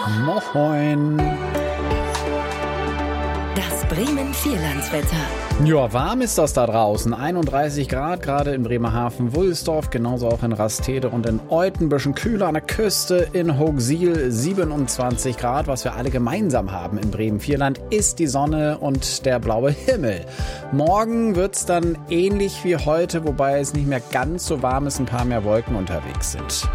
Moin. Das Bremen-Vierlandswetter. Ja, warm ist das da draußen. 31 Grad, gerade in Bremerhaven, Wulsdorf, genauso auch in Rastede und in Eupen. Ein bisschen kühler an der Küste, in Hochsiel 27 Grad. Was wir alle gemeinsam haben in Bremen-Vierland ist die Sonne und der blaue Himmel. Morgen wird's dann ähnlich wie heute, wobei es nicht mehr ganz so warm ist, ein paar mehr Wolken unterwegs sind.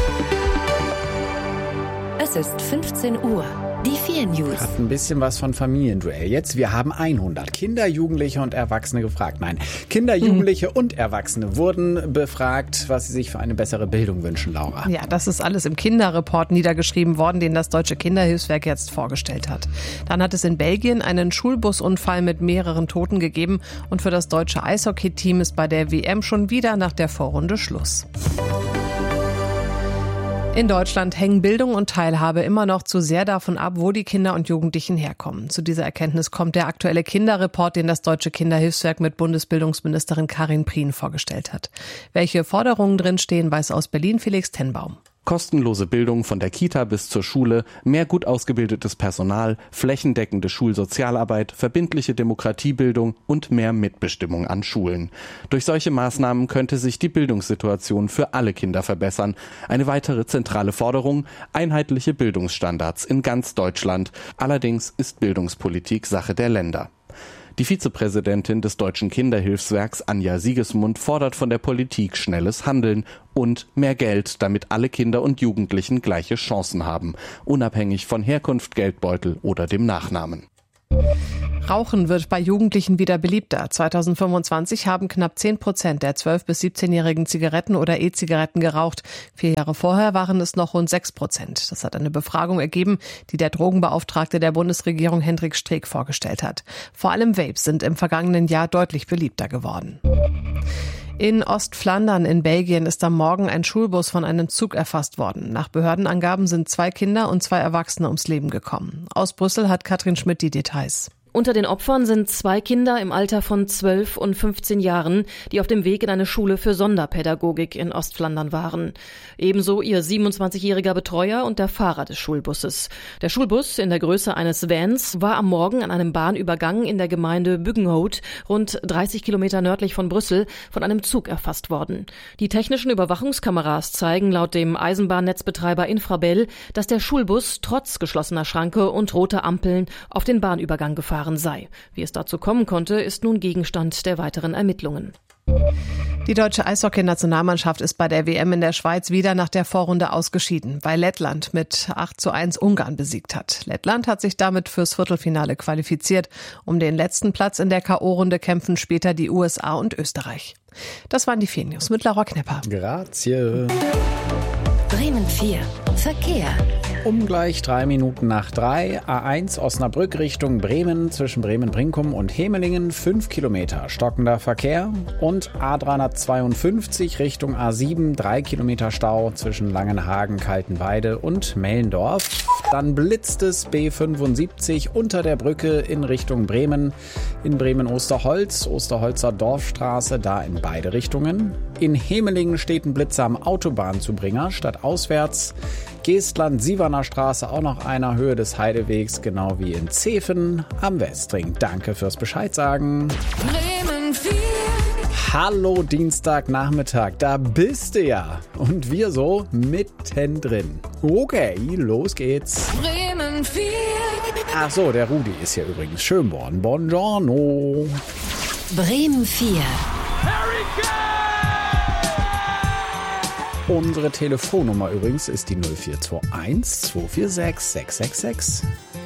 Es ist 15 Uhr. Die 4 News. Hat ein bisschen was von Familienduell. Jetzt, wir haben 100 Kinder, Jugendliche und Erwachsene gefragt. Nein, Kinder, Jugendliche und Erwachsene wurden befragt, was sie sich für eine bessere Bildung wünschen, Laura. Ja, das ist alles im Kinderreport niedergeschrieben worden, den das Deutsche Kinderhilfswerk jetzt vorgestellt hat. Dann hat es in Belgien einen Schulbusunfall mit mehreren Toten gegeben und für das deutsche Eishockey-Team ist bei der WM schon wieder nach der Vorrunde Schluss. In Deutschland hängen Bildung und Teilhabe immer noch zu sehr davon ab, wo die Kinder und Jugendlichen herkommen. Zu dieser Erkenntnis kommt der aktuelle Kinderreport, den das Deutsche Kinderhilfswerk mit Bundesbildungsministerin Karin Prien vorgestellt hat. Welche Forderungen drinstehen, weiß aus Berlin Felix Tenbaum. Kostenlose Bildung von der Kita bis zur Schule, mehr gut ausgebildetes Personal, flächendeckende Schulsozialarbeit, verbindliche Demokratiebildung und mehr Mitbestimmung an Schulen. Durch solche Maßnahmen könnte sich die Bildungssituation für alle Kinder verbessern. Eine weitere zentrale Forderung: einheitliche Bildungsstandards in ganz Deutschland. Allerdings ist Bildungspolitik Sache der Länder. Die Vizepräsidentin des Deutschen Kinderhilfswerks, Anja Siegesmund, fordert von der Politik schnelles Handeln und mehr Geld, damit alle Kinder und Jugendlichen gleiche Chancen haben, unabhängig von Herkunft, Geldbeutel oder dem Nachnamen. Rauchen wird bei Jugendlichen wieder beliebter. 2025 haben knapp 10% der 12- bis 17-jährigen Zigaretten oder E-Zigaretten geraucht. 4 Jahre vorher waren es noch rund 6%. Das hat eine Befragung ergeben, die der Drogenbeauftragte der Bundesregierung Hendrik Streeck vorgestellt hat. Vor allem Vapes sind im vergangenen Jahr deutlich beliebter geworden. In Ostflandern in Belgien ist am Morgen ein Schulbus von einem Zug erfasst worden. Nach Behördenangaben sind 2 Kinder und 2 Erwachsene ums Leben gekommen. Aus Brüssel hat Katrin Schmidt die Details. Unter den Opfern sind 2 Kinder im Alter von 12 und 15 Jahren, die auf dem Weg in eine Schule für Sonderpädagogik in Ostflandern waren. Ebenso ihr 27-jähriger Betreuer und der Fahrer des Schulbusses. Der Schulbus in der Größe eines Vans war am Morgen an einem Bahnübergang in der Gemeinde Buggenhout, rund 30 Kilometer nördlich von Brüssel, von einem Zug erfasst worden. Die technischen Überwachungskameras zeigen laut dem Eisenbahnnetzbetreiber Infrabel, dass der Schulbus trotz geschlossener Schranke und roter Ampeln auf den Bahnübergang gefahren sei. Wie es dazu kommen konnte, ist nun Gegenstand der weiteren Ermittlungen. Die deutsche Eishockey-Nationalmannschaft ist bei der WM in der Schweiz wieder nach der Vorrunde ausgeschieden, weil Lettland mit 8:1 Ungarn besiegt hat. Lettland hat sich damit fürs Viertelfinale qualifiziert. Um den letzten Platz in der K.O.-Runde kämpfen später die USA und Österreich. Das waren die 4 News mit Laura Knepper. Grazie. Bremen 4. Verkehr. Gleich 3 Minuten nach 3. A1 Osnabrück Richtung Bremen zwischen Bremen-Brinkum und Hemelingen 5 Kilometer stockender Verkehr. Und A352 Richtung A7 3 Kilometer Stau zwischen Langenhagen, Kaltenweide und Mellendorf. Dann blitzt es B75 unter der Brücke in Richtung Bremen. In Bremen-Osterholz, Osterholzer Dorfstraße, da in beide Richtungen. In Hemelingen steht ein Blitzer am Autobahnzubringer stadtauswärts. Geestland-Sieverner Straße auch noch einer, Höhe des Heidewegs, genau wie in Zeven am Westring. Danke fürs Bescheid sagen. Bremen 4. Hallo Dienstagnachmittag, da bist du ja. Und wir so mittendrin. Okay, los geht's. Bremen 4. Ach so, der Rudi ist hier übrigens. Schönborn. Buongiorno. Bremen 4. Unsere Telefonnummer übrigens ist die 0421 246 666.